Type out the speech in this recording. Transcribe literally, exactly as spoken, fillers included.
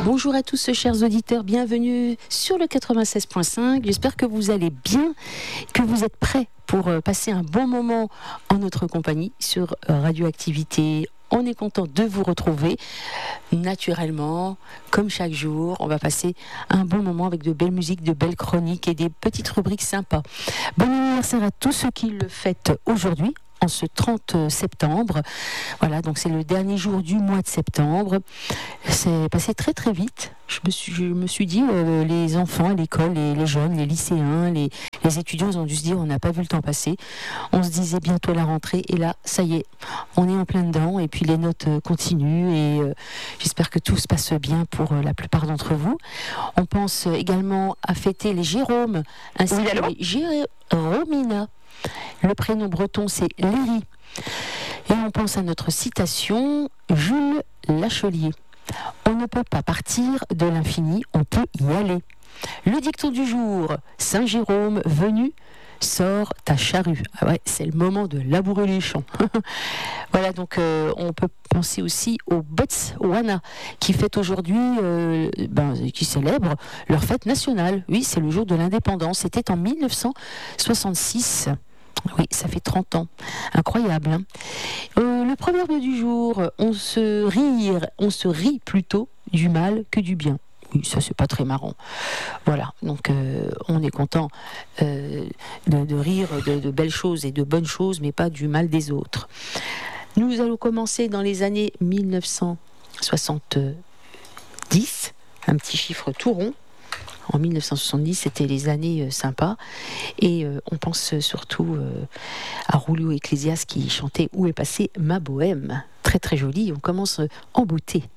Bonjour à tous, chers auditeurs, bienvenue sur le quatre-vingt-seize point cinq. J'espère que vous allez bien, que vous êtes prêts pour passer un bon moment en notre compagnie sur Radioactivité. On est content de vous retrouver. Naturellement, comme chaque jour, on va passer un bon moment avec de belles musiques, de belles chroniques et des petites rubriques sympas. Bon anniversaire à tous ceux qui le fêtent aujourd'hui, en ce trente septembre. Voilà, donc c'est le dernier jour du mois de septembre. C'est passé très très vite. Je me suis, je me suis dit, euh, les enfants à l'école, les, les jeunes, les lycéens, les, les étudiants, ils ont dû se dire, on n'a pas vu le temps passer. On se disait bientôt la rentrée, et là, ça y est, on est en plein dedans, et puis les notes continuent, et euh, j'espère que tout se passe bien pour euh, la plupart d'entre vous. On pense également à fêter les Jérômes, ainsi oui, que les Jérômina. Le prénom breton, c'est Léry. Et on pense à notre citation, Jules Lachelier. On ne peut pas partir de l'infini, on peut y aller. Le dicton du jour, Saint Jérôme venu, sors ta charrue. Ah ouais, c'est le moment de labourer les champs. Voilà, donc euh, on peut penser aussi au Botswana, qui fête aujourd'hui, euh, ben, qui célèbre leur fête nationale. Oui, c'est le jour de l'indépendance. C'était en mille neuf cent soixante-six. Oui, ça fait trente ans. Incroyable, hein. euh, Le proverbe du jour, on se rire, on se rit plutôt du mal que du bien. Oui, ça c'est pas très marrant. Voilà, donc euh, on est content euh, de, de rire de, de belles choses et de bonnes choses, mais pas du mal des autres. Nous allons commencer dans les années mille neuf cent soixante-dix, un petit chiffre tout rond. En mille neuf cent soixante-dix, c'était les années euh, sympas. Et euh, on pense surtout euh, à Julio Iglesias qui chantait « Où est passée ma bohème ?» Très très joli. On commence en beauté.